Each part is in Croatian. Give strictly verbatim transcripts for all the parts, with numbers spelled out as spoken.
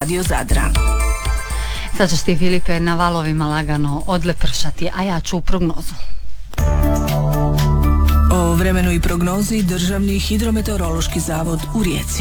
Radio Zadra. Sad ćeš ti, Filipe, na valovima lagano odlepršati, a ja ću u prognozu. O vremenu i prognozi Državni hidrometeorološki zavod u Rijeci.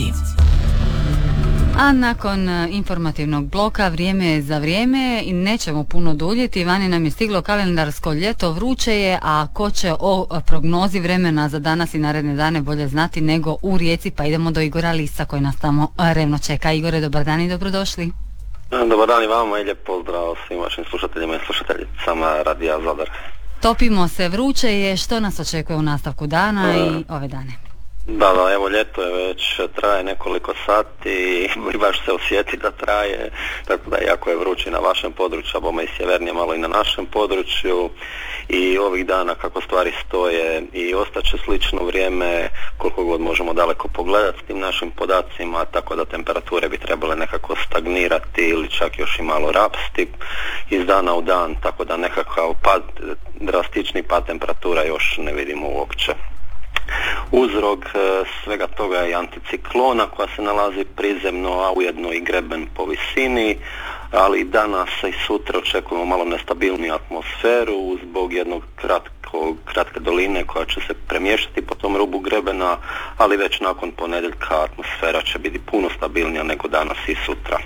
A nakon informativnog bloka vrijeme je za vrijeme i nećemo puno duljiti. Vani nam je stiglo kalendarsko ljeto, vruće je, a ko će o prognozi vremena za danas i naredne dane bolje znati nego u Rijeci, pa idemo do Igora Lisa koji nas tamo revno čeka. Igore, dobar dan i dobrodošli. Dobar dan i vama i lijep pozdrav svim vašim slušateljima i slušateljicama Radija Zadar. Topimo se, vruće je, što nas očekuje u nastavku dana i ove dane? Da, da, evo ljeto je već, traje nekoliko sati i baš se osjeti da traje, tako da jako je vruće na vašem području, a bome i sjevernije malo i na našem području i ovih dana kako stvari stoje i ostaće slično vrijeme koliko god možemo daleko pogledati s tim našim podacima, tako da temperature bi trebale nekako stagnirati ili čak još i malo rapsti iz dana u dan, tako da nekakav pad, drastični pad temperatura još ne vidimo uopće. Uzrok svega toga je anticiklona koja se nalazi prizemno, a ujedno i greben po visini, ali danas i sutra očekujemo malo nestabilniju atmosferu zbog jednog kratkog, kratke doline koja će se premještati po tom rubu grebena, ali već nakon ponedjeljka atmosfera će biti puno stabilnija nego danas i sutra.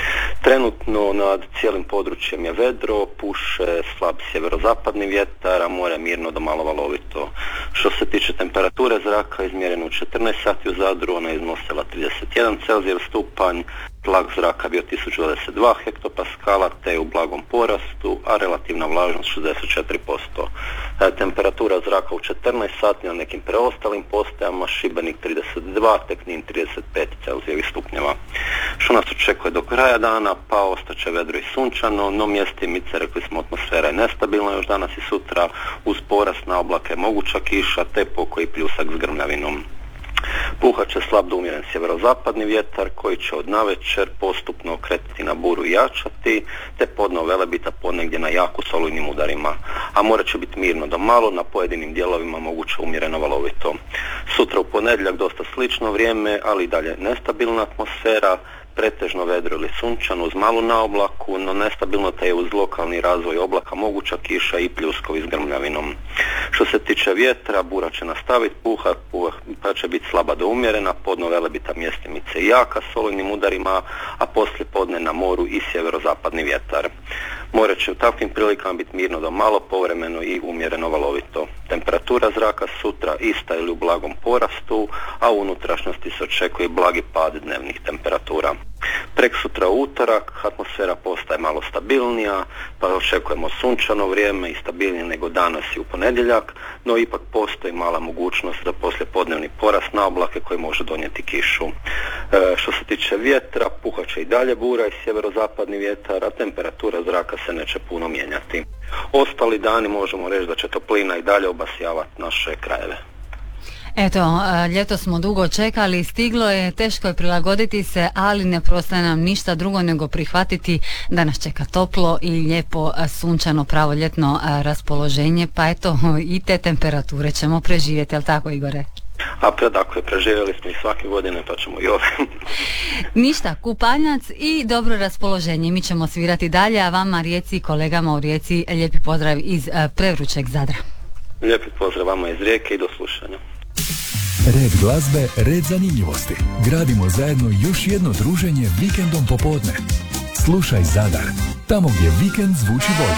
Trenutno nad cijelim područjem je vedro, puše slab sjeverozapadni vjetar, a more mirno do malo valovito. Što se tiče temperature zraka, izmjereno u četrnaest sati u Zadru, ona je iznosila trideset jedan Celzijev stupanj, tlak zraka bio tisuću dvadeset dva hektopaskala te u blagom porastu, a relativna vlažnost šezdeset četiri posto. E, temperatura zraka u četrnaest sati na nekim preostalim postajama, Šibenik trideset dva, te Knin trideset pet Celzijevih stupnjeva. Što nas očekuje do kraja dana, pa ostaće vedro i sunčano, no mjestimice, rekli smo, atmosfera je nestabilna još danas i sutra, uz porast na oblake moguća kiša te pokoji pljusak s grmljavinom. Puhat će slab do umjeren sjeverozapadni vjetar koji će od navečer postupno kretati na buru i jačati, te podno Velebita ponegdje na jako s olujnim udarima, a more će biti mirno do malo, na pojedinim dijelovima moguće umjereno valovito. Sutra u ponedjeljak dosta slično vrijeme, ali i dalje nestabilna atmosfera, pretežno vedro ili sunčano uz malu naoblaku, no nestabilno te je uz lokalni razvoj oblaka moguća kiša i pljuskovi s grmljavinom. Što se tiče vjetra, bura će nastaviti puhat, pa će biti slaba do umjerena, podno Velebita mjestimice i jaka s olujnim udarima, a poslije podne na moru i sjeverozapadni vjetar. More će u takvim prilikama biti mirno do malo, povremeno i umjereno valovito. Temperatura zraka sutra ista ili u blagom porastu, a u unutrašnjosti se očekuje blagi pad dnevnih temperatura. Preksutra u utorak atmosfera postaje malo stabilnija, pa očekujemo sunčano vrijeme i stabilnije nego danas i u ponedjeljak, no ipak postoji mala mogućnost za poslijepodnevni porast na oblake koji može donijeti kišu. E, što se tiče vjetra, puhat će i dalje bura i sjeverozapadni vjetar, a temperatura zraka se neće puno mijenjati. Ostali dani možemo reći da će toplina i dalje obasjavati naše krajeve. Eto, ljeto smo dugo čekali, stiglo je, teško je prilagoditi se, ali ne preostaje nam ništa drugo nego prihvatiti da nas čeka toplo i lijepo sunčano pravoljetno raspoloženje, pa eto i te temperature ćemo preživjeti, jel tako, Igore? A predako je, preživjeli smo i svake godine, pa ćemo i ove. Ništa, kupanjac i dobro raspoloženje, mi ćemo svirati dalje, a vama Rijeci i kolegama u Rijeci lijepi pozdrav iz prevrućeg Zadra. Lijepi pozdrav vama iz Rijeke i do slušanja. Red glazbe, red zanimljivosti. Gradimo zajedno još jedno druženje vikendom popodne. Slušaj Zadar, tamo gdje vikend zvuči bolje.